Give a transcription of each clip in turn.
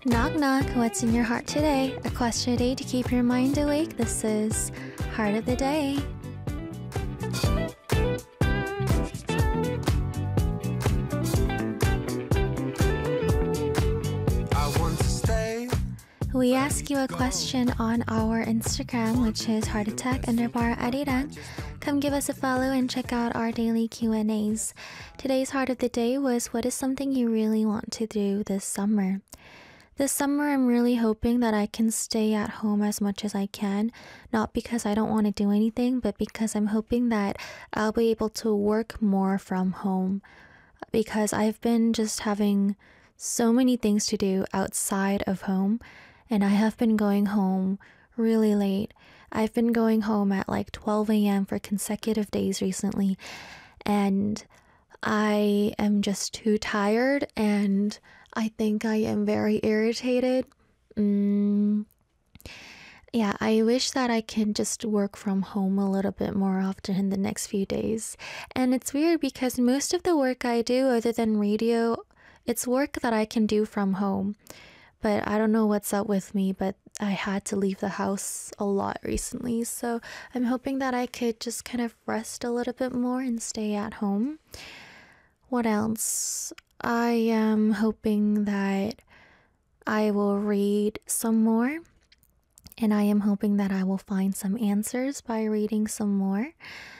Knock knock, what's in your heart today? A question a day to keep your mind awake. This is Heart of the Day. We ask you a question on our Instagram, which is heartattack_arirang. Come give us a follow and check out our daily Q&As. Today's Heart of the Day was, what is something you really want to do this summer? This summer, I'm really hoping that I can stay at home as much as I can. Not because I don't want to do anything, but because I'm hoping that I'll be able to work more from home. Because I've been just having so many things to do outside of home. And I have been going home really late. I've been going home at like 12 a.m. for consecutive days recently. And I am just too tired and I think I am very irritated. Yeah, I wish that I can just work from home a little bit more often in the next few days. And it's weird because most of the work I do other than radio, it's work that I can do from home. But I don't know what's up with me, but I had to leave the house a lot recently. So I'm hoping that I could just kind of rest a little bit more and stay at home. What else? I am hoping that I will read some more. And I am hoping that I will find some answers by reading some more.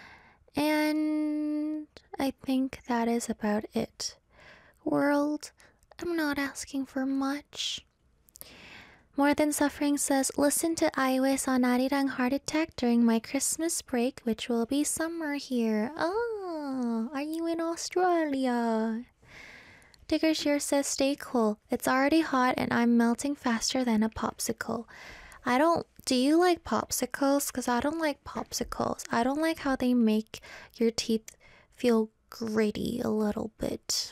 And I think that is about it. World, I'm not asking for much. More Than Suffering says, listen to Iwis on Arirang Heart Attack during my Christmas break, which will be summer here. Oh, are you in Australia? Digger Shear says, stay cool. It's already hot and I'm melting faster than a popsicle. Do you like popsicles? Because I don't like popsicles. I don't like how they make your teeth feel gritty a little bit.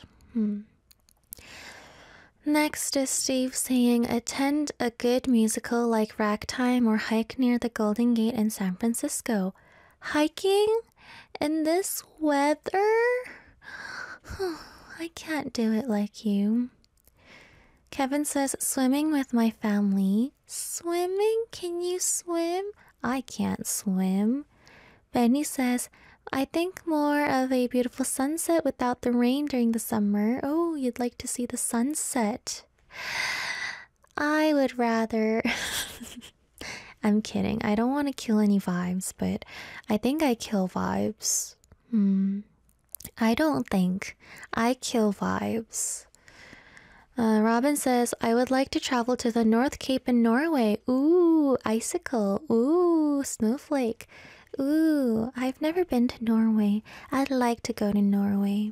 Next is Steve saying, attend a good musical like Ragtime or hike near the Golden Gate in San Francisco. Hiking? In this weather? I can't do it like you. Kevin says, swimming with my family. Swimming? Can you swim? I can't swim. Benny says, I think more of a beautiful sunset without the rain during the summer. Oh, you'd like to see the sunset. I would rather... I'm kidding. I don't want to kill any vibes, but I think I kill vibes. I don't think. I kill vibes. Robin says, I would like to travel to the North Cape in Norway. Ooh, icicle. Ooh, snowflake. Ooh, I've never been to Norway. I'd like to go to Norway.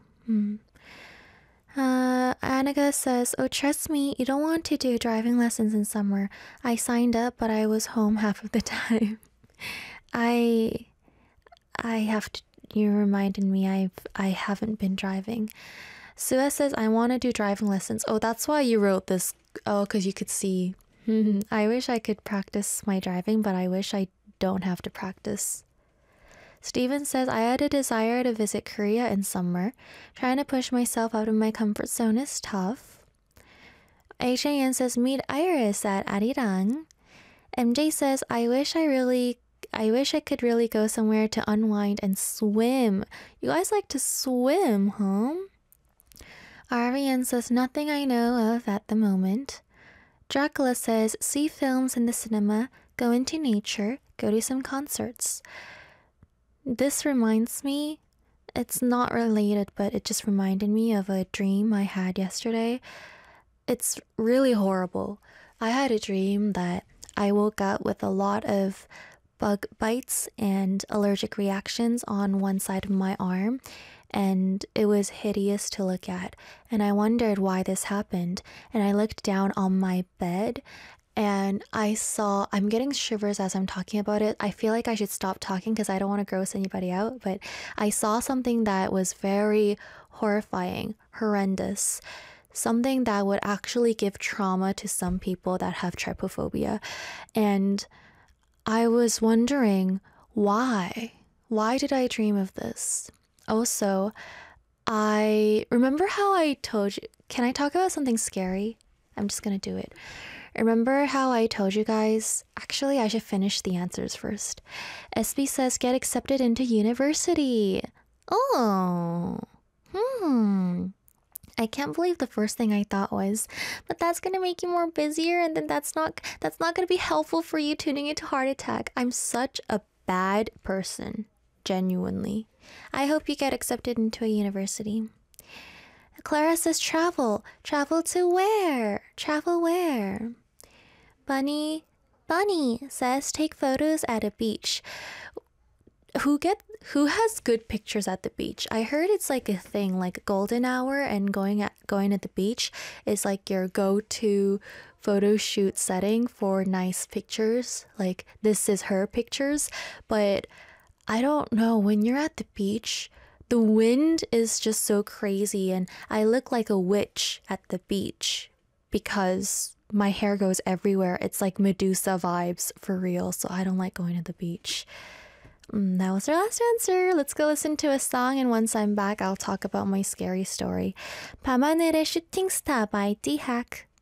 Annika says, oh, trust me, you don't want to do driving lessons in summer. I signed up, but I was home half of the time. I have to, you reminded me I haven't been driving. Sua says, I want to do driving lessons. Oh, that's why you wrote this. Oh, because you could see. I wish I could practice my driving, but I wish I don't have to practice. Steven says, I had a desire to visit Korea in summer. Trying to push myself out of my comfort zone is tough. HAN says, meet Iris at Arirang. MJ says, I wish I could really go somewhere to unwind and swim. You guys like to swim, huh? Ariane says, nothing I know of at the moment. Dracula says, see films in the cinema, go into nature, go to some concerts. This reminds me, it's not related, but it just reminded me of a dream I had yesterday. It's really horrible. I had a dream that I woke up with a lot of bug bites and allergic reactions on one side of my arm, and it was hideous to look at. And I wondered why this happened, and I looked down on my bed and I'm getting shivers as I'm talking about it. I feel like I should stop talking because I don't want to gross anybody out, but I saw something that was very horrifying, horrendous, something that would actually give trauma to some people that have trypophobia. And I was wondering why did I dream of this? Also, I remember how I told you, can I talk about something scary? I'm just gonna do it. Remember how I told you guys? Actually, I should finish the answers first. SB says get accepted into university. Oh. I can't believe the first thing I thought was, but that's gonna make you more busier, and then that's not gonna be helpful for you tuning into Heart Attack. I'm such a bad person, genuinely. I hope you get accepted into a university. Clara says travel. Travel to where? Travel where? Bunny says take photos at a beach. Who has good pictures at the beach? I heard it's like a thing, like golden hour and going at the beach is like your go-to photo shoot setting for nice pictures. Like this is her pictures, but I don't know, when you're at the beach, the wind is just so crazy and I look like a witch at the beach because my hair goes everywhere. It's like Medusa vibes for real, so I don't like going to the beach. That was our last answer. Let's go listen to a song, and once I'm back, I'll talk about my scary story. 밤하늘의 슈팅스타 by D-Hack.